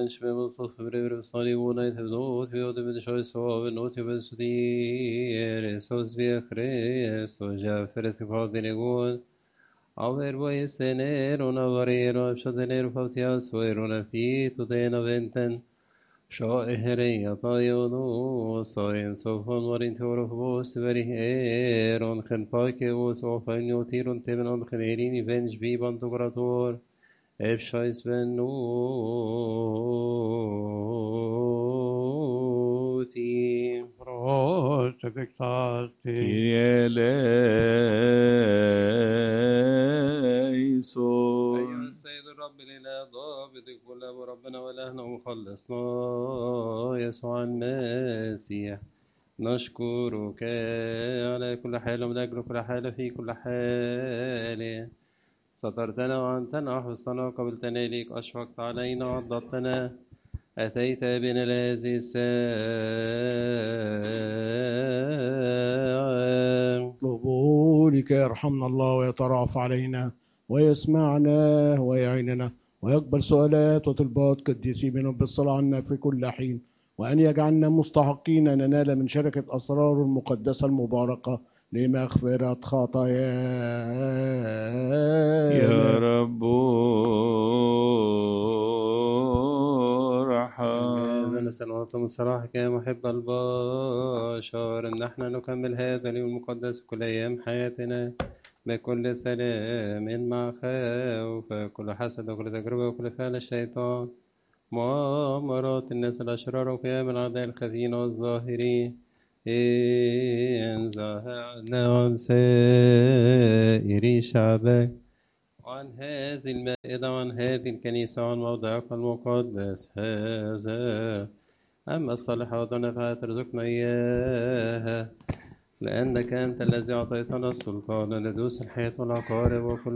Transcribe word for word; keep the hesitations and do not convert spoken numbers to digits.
människor med mot för brev stad i våna i huvud vi och det så så av nåt ju så det så vi Kristus ja för sig för det går Aver voi sener una varero shadener fautias vero nafti to dena venten شائهري طايونو صاين سوفون ورين تورو فوس بري ايرون خن باكي وسوفين يوتيرون تمن on خنيريني فنج بي بانتوغراتور اب شايس بنوتي Prost effectati. Kyrie eleison. أيها السيد الرب الإله ضابط كل أبو ربنا وإلهنا ومخلصنا يسوع المسيح نشكرك على كل حال ومن أجل كل حال في كل حال سترتنا وأنتنا وحفظتنا وقبلتنا إليك أشفقت علينا وعضدتنا أتيت بنا لهذه الساعة اطلبوا لكي يرحمنا الله ويترأف علينا ويسمعنا ويعيننا ويقبل سؤالات وطلبات قديسي منه بالصلاة عنا في كل حين وأن يجعلنا مستحقين أن ننال من شركة أسرار المقدسة المباركة لمغفرة خطايانا يا رب ارحم. نسأل ونطلب من صلاحك يا محب البشر أن نحن نكمل هذا اليوم المقدس كل أيام حياتنا بكل سلام مع خوف كل حسد وكل تجربة وكل فعل الشيطان مؤامرات الناس الأشرار وقيام الأعداء الخفيين والظاهرين إن زهقنا عن سائر شعبك وعن هذه المائدة وعن هذه الكنيسة وعن موضعك المقدس هذا أما الصالحات ونفعات ارزقنا إياها لأنك أنت الذي أعطيتنا السلطان ندوس الحياة والعقارب وكل